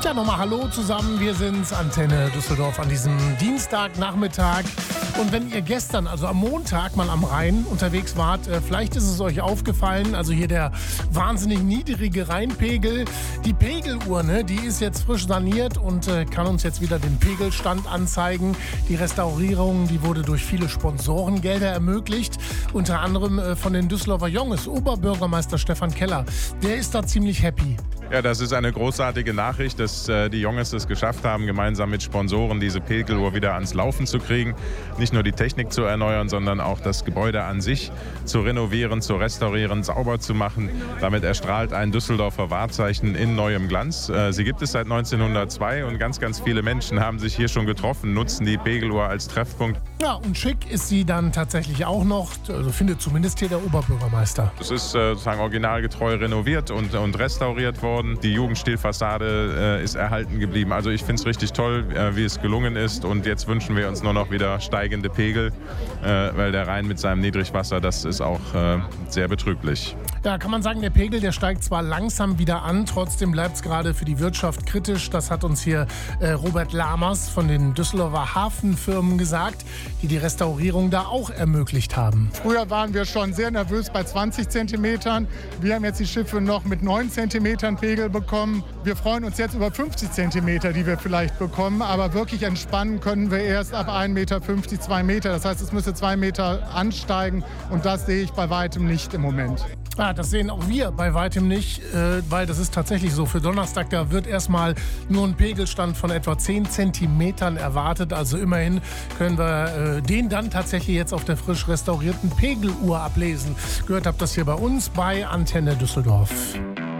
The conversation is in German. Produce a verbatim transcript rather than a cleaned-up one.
Ja, nochmal Hallo zusammen. Wir sind's, Antenne Düsseldorf, an diesem Dienstagnachmittag. Und wenn ihr gestern, also am Montag, mal am Rhein unterwegs wart, äh, vielleicht ist es euch aufgefallen, also hier der wahnsinnig niedrige Rheinpegel. Die Pegeluhr, ne, die ist jetzt frisch saniert und äh, kann uns jetzt wieder den Pegelstand anzeigen. Die Restaurierung, die wurde durch viele Sponsorengelder ermöglicht. Unter anderem äh, von den Düsseldorfer Jonges. Oberbürgermeister Stefan Keller, der ist da ziemlich happy. Ja, das ist eine großartige Nachricht, dass äh, die Jonges es geschafft haben, gemeinsam mit Sponsoren diese Pegeluhr wieder ans Laufen zu kriegen. Nicht nur die Technik zu erneuern, sondern auch das Gebäude an sich zu renovieren, zu restaurieren, sauber zu machen. Damit erstrahlt ein Düsseldorfer Wahrzeichen in neuem Glanz. Äh, sie gibt es seit neunzehnhundertzwei und ganz, ganz viele Menschen haben sich hier schon getroffen, nutzen die Pegeluhr als Treffpunkt. Ja, und schick ist sie dann tatsächlich auch noch, also findet zumindest hier der Oberbürgermeister. Es ist äh, sozusagen originalgetreu renoviert und, und restauriert worden. Die Jugendstilfassade äh, ist erhalten geblieben. Also ich finde es richtig toll, äh, wie es gelungen ist. Und jetzt wünschen wir uns nur noch wieder steigende Pegel, äh, weil der Rhein mit seinem Niedrigwasser, das ist auch äh, sehr betrüblich. Ja, kann man sagen, der Pegel, der steigt zwar langsam wieder an, trotzdem bleibt es gerade für die Wirtschaft kritisch. Das hat uns hier äh, Robert Lamers von den Düsseldorfer Hafenfirmen gesagt, die die Restaurierung da auch ermöglicht haben. Früher waren wir schon sehr nervös bei zwanzig Zentimetern. Wir haben jetzt die Schiffe noch mit neun Zentimetern Pegel bekommen. Wir freuen uns jetzt über fünfzig Zentimeter, die wir vielleicht bekommen. Aber wirklich entspannen können wir erst ab ein Meter fünfzig, zwei Meter. Das heißt, es müsste zwei Meter ansteigen. Und das sehe ich bei weitem nicht im Moment. Ah, das sehen auch wir bei weitem nicht, äh, weil das ist tatsächlich so. Für Donnerstag, da wird erstmal nur ein Pegelstand von etwa zehn Zentimetern erwartet. Also immerhin können wir äh, den dann tatsächlich jetzt auf der frisch restaurierten Pegeluhr ablesen. Gehört habt das hier bei uns bei Antenne Düsseldorf.